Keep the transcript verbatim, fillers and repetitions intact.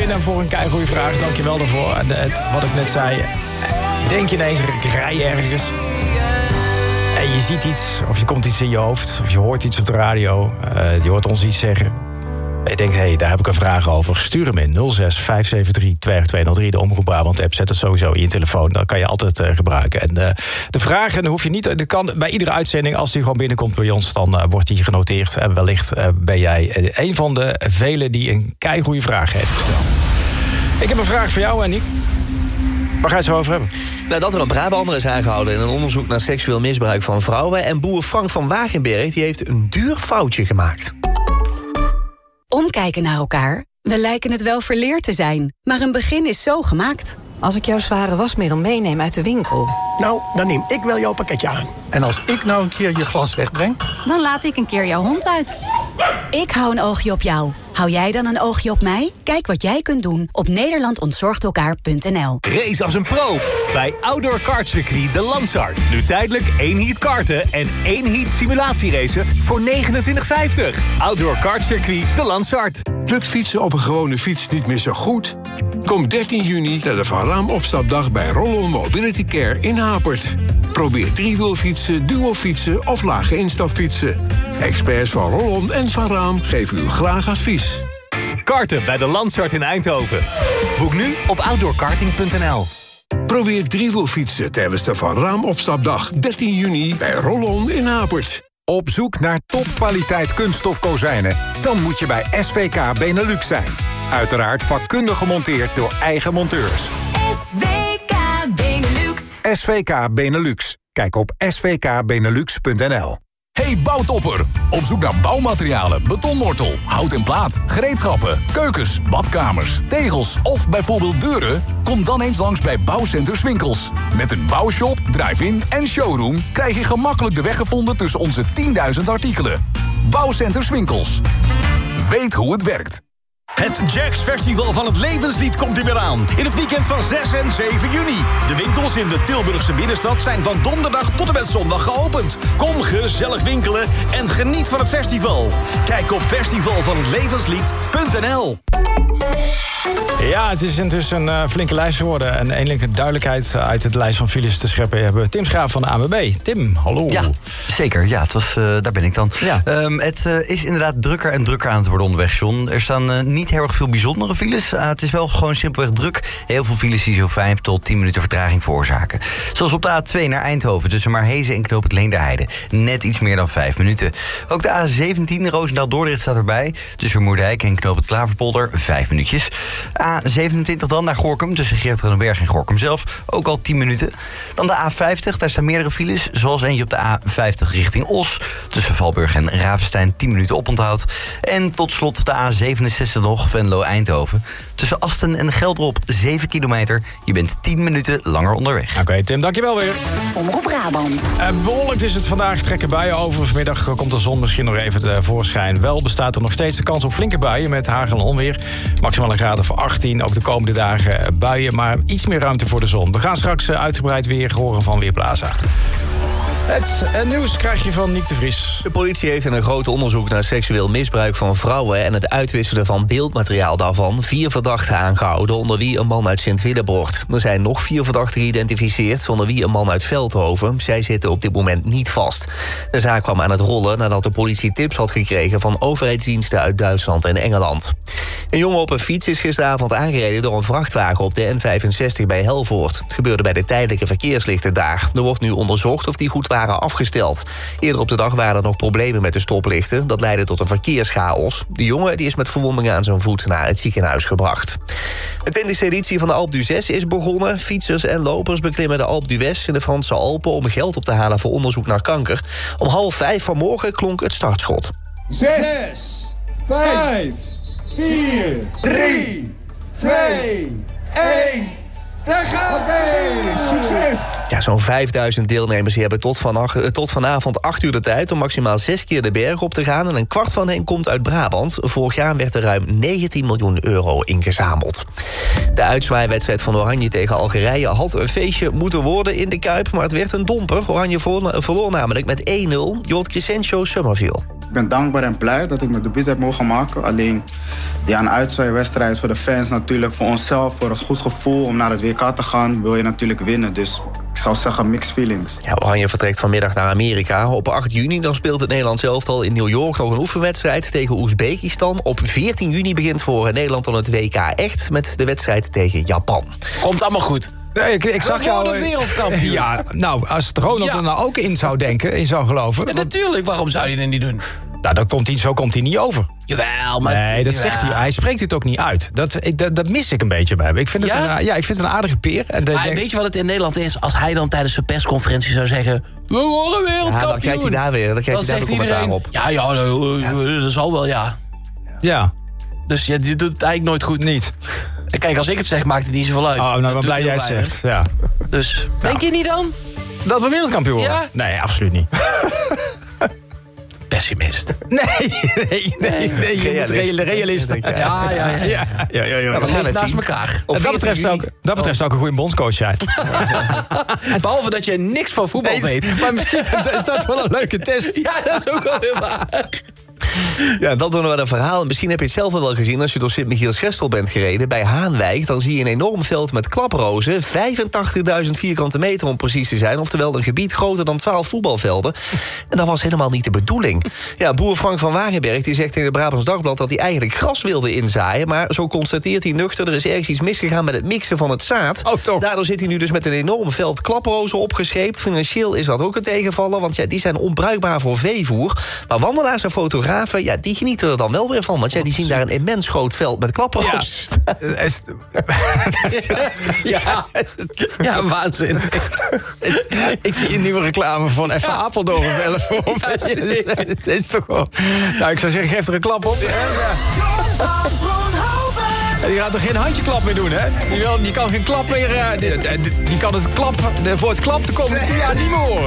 winnen voor een keigoeie vraag. Dankjewel daarvoor. En, uh, wat ik net zei, denk je ineens, ik rij ergens. En je ziet iets, of je komt iets in je hoofd, of je hoort iets op de radio. Uh, je hoort ons iets zeggen. En je denkt, hé, hey, daar heb ik een vraag over. Stuur hem in nul zes vijf zeven drie twee twee nul drie. De Omroep Brabant app, zet het sowieso in je telefoon. Dat kan je altijd uh, gebruiken. En uh, de vragen, dan hoef je niet... Dat kan bij iedere uitzending, als die gewoon binnenkomt bij ons... dan uh, wordt die genoteerd. En wellicht uh, ben jij uh, een van de velen die een keigoeie vraag heeft gesteld. Ik heb een vraag voor jou, Nick. Waar ga je het zo over hebben? Nou, dat er een Brabander is aangehouden in een onderzoek naar seksueel misbruik van vrouwen. En boer Frank van Wagenberg die heeft een duur foutje gemaakt. Omkijken naar elkaar. We lijken het wel verleerd te zijn, maar een begin is zo gemaakt. Als ik jouw zware wasmiddel meeneem uit de winkel... Nou, dan neem ik wel jouw pakketje aan. En als ik nou een keer je glas wegbreng... Dan laat ik een keer jouw hond uit. Ik hou een oogje op jou. Hou jij dan een oogje op mij? Kijk wat jij kunt doen op nederland ontzorgt elkaar punt n l. Race als een pro bij Outdoor Kartcircuit de Lansart. Nu tijdelijk één heat karten en één heat simulatieracen voor negenentwintig vijftig. Outdoor Kartcircuit de Lansart. Lukt fietsen op een gewone fiets niet meer zo goed? Kom dertien juni naar de Van Raam opstapdag bij Rollon Mobility Care in Hapert. Probeer driewielfietsen, duofietsen of lage instapfietsen. Experts van Rollon en Van Raam geven u graag advies. Karten bij de Lansart in Eindhoven. Boek nu op outdoor karting punt n l. Probeer driewielfietsen tijdens de Van Raam opstapdag dertien juni bij Rollon in Hapert. Op zoek naar topkwaliteit kunststof kozijnen? Dan moet je bij S V K Benelux zijn. Uiteraard vakkundig gemonteerd door eigen monteurs. S V K Benelux. S V K Benelux. Kijk op s v k benelux punt n l. Hey bouwtopper, op zoek naar bouwmaterialen, betonmortel, hout en plaat, gereedschappen, keukens, badkamers, tegels of bijvoorbeeld deuren? Kom dan eens langs bij Bouwcenter Swinkels. Met een bouwshop, drive-in en showroom krijg je gemakkelijk de weg gevonden tussen onze tienduizend artikelen. Bouwcenter Swinkels. Weet hoe het werkt. Het Jacks Festival van het Levenslied komt er weer aan. In het weekend van zes en zeven juni. De winkels in de Tilburgse binnenstad zijn van donderdag tot en met zondag geopend. Kom gezellig winkelen en geniet van het festival. Kijk op festival van het levenslied punt n l. Ja, het is intussen een uh, flinke lijst geworden. En eindelijk duidelijkheid uit de lijst van files te scheppen hebben Tim Schaap van de A N W B. Tim, hallo. Ja, zeker. Ja, het was, uh, daar ben ik dan. Ja. Um, het uh, is inderdaad drukker en drukker aan het worden onderweg, John. Er staan uh, niet heel erg veel bijzondere files. Uh, het is wel gewoon simpelweg druk. Heel veel files die zo vijf tot tien minuten vertraging veroorzaken. Zoals op de A twee naar Eindhoven tussen Maarhezen en Knoop het Leenderheide. Net iets meer dan vijf minuten. Ook de A zeventien Roosendaal-Dordrecht staat erbij. Tussen Moerdijk en Knoop het Klaverpolder vijf minuutjes. A zevenentwintig dan naar Gorinchem tussen Geertruidenberg en Gorinchem zelf. Ook al tien minuten. Dan de A vijftig, daar staan meerdere files. Zoals eentje op de A vijftig richting Os. Tussen Valburg en Ravenstein tien minuten oponthoud. En tot slot de A zevenenzestig nog, Venlo-Eindhoven. Tussen Asten en Geldrop zeven kilometer. Je bent tien minuten langer onderweg. Oké, okay, Tim, dankjewel weer. Omroep Brabant. Uh, bewolkt is het vandaag, trekken buien over. Vanmiddag komt de zon misschien nog even tevoorschijn. Wel bestaat er nog steeds de kans op flinke buien met hagel en onweer. Maximaal een graad voor achttien. Ook de komende dagen buien, maar iets meer ruimte voor de zon. We gaan straks uitgebreid weer horen van Weerplaza. Het nieuws krijg je van Nick de Vries. De politie heeft in een groot onderzoek naar seksueel misbruik van vrouwen en het uitwisselen van beeldmateriaal daarvan vier verdachten aangehouden, onder wie een man uit Sint-Willebord. Er zijn nog vier verdachten geïdentificeerd, onder wie een man uit Veldhoven. Zij zitten op dit moment niet vast. De zaak kwam aan het rollen nadat de politie tips had gekregen van overheidsdiensten uit Duitsland en Engeland. Een jongen op een fiets is gisteravond aangereden door een vrachtwagen op de N vijfenzestig bij Helvoort. Het gebeurde bij de tijdelijke verkeerslichten daar. Er wordt nu onderzocht of die goed waren afgesteld. Eerder op de dag waren er nog problemen met de stoplichten. Dat leidde tot een verkeerschaos. De jongen die is met verwondingen aan zijn voet naar het ziekenhuis gebracht. De twintigste editie van de Alpe d'Huez is begonnen. Fietsers en lopers beklimmen de Alpe d'Huez in de Franse Alpen om geld op te halen voor onderzoek naar kanker. Om half vijf vanmorgen klonk het startschot. Zes, vijf, vier, drie, twee, één... Daar gaat hij! Succes! Ja, zo'n vijfduizend deelnemers die hebben tot, van, tot vanavond acht uur de tijd om maximaal zes keer de berg op te gaan. En een kwart van hen komt uit Brabant. Vorig jaar werd er ruim negentien miljoen euro ingezameld. De uitzwaaiwedstrijd van Oranje tegen Algerije had een feestje moeten worden in de Kuip, maar het werd een domper. Oranje verloor namelijk met één nul. Je hoort Crescencio Summerville. ben dankbaar en blij dat ik mijn debuut heb mogen maken. Alleen ja, een uitzwaaiwedstrijd voor de fans natuurlijk, voor onszelf, voor het goed gevoel om naar het W K te gaan, wil je natuurlijk winnen. Dus ik zou zeggen mixed feelings. Ja, Oranje vertrekt vanmiddag naar Amerika. Op acht juni dan speelt het Nederlands elftal in New York nog een oefenwedstrijd tegen Oezbekistan. Op veertien juni begint voor Nederland dan het W K echt met de wedstrijd tegen Japan. Komt allemaal goed. Nee, ik, ik zag We jou... worden wereldkampioen. Ja, nou, als Ronald Ja. er nou ook in zou denken, in zou geloven... Ja, natuurlijk, waarom zou je dat niet doen? Nou, dan komt hij, zo komt hij niet over. Jawel, maar... Nee, dat jawel. zegt hij. Hij spreekt het ook niet uit. Dat, ik, dat, dat mis ik een beetje bij hem. Ik vind het, Ja? een, ja, ik vind het een aardige peer. En de- Maar denk- weet je wat het in Nederland is? Als hij dan tijdens zijn persconferentie zou zeggen... We worden wereldkampioen. Ja, dan krijgt hij daar weer, dan krijgt hij daar zegt weer commentaar iedereen, op. Ja, ja, dat, dat zal wel, ja. Ja. Dus je, je doet het eigenlijk nooit goed. Niet. En kijk, als ik het zeg, maakt het niet zoveel uit. Oh, nou, Dat wat doet blij heel jij het weinig. zegt. Ja. Dus, denk je niet dan? Dat we wereldkampioen worden? Ja? Nee, absoluut niet. Pessimist. Nee, nee, nee. nee je moet Realist. real- realist. Ja, Ja, ja, ja. ja, ja, ja, ja. Ja, we gaan het naast elkaar. Op En dat betreft zou ik, dat betreft zou ik een goede bondscoach zijn. Behalve dat je niks van voetbal Nee, weet. maar misschien is dat wel een leuke test. Ja, dat is ook wel heel waar. Ja, dat doen we een verhaal. Misschien heb je het zelf wel wel gezien als je door Sint-Michiels-Gestel bent gereden. Bij Haanwijk, dan zie je een enorm veld met klaprozen. vijfentachtigduizend vierkante meter om precies te zijn. Oftewel een gebied groter dan twaalf voetbalvelden. En dat was helemaal niet de bedoeling. Ja, boer Frank van Wagenberg die zegt in het Brabants Dagblad dat hij eigenlijk gras wilde inzaaien. Maar zo constateert hij nuchter, er is ergens iets misgegaan met het mixen van het zaad. Oh, toch? Daardoor zit hij nu dus met een enorm veld klaprozen opgescheept. Financieel is dat ook een tegenvaller, want ja, die zijn onbruikbaar voor veevoer. Maar wandelaars en fotografen, ja, die genieten er dan wel weer van. Want ja, die zien daar een immens groot veld met klaproos. Ja. Is- Ja, ja waanzin. Ik zie een nieuwe reclame van F Apeldoorn bellen voor me. Het is toch wel... Nou, ik zou zeggen, geef er een klap op. En die gaat er geen handjeklap meer doen, hè? Die, wil, die kan geen klap meer... eh, Die, die, die kan het klap, voor het klap te komen, ja, niet meer horen.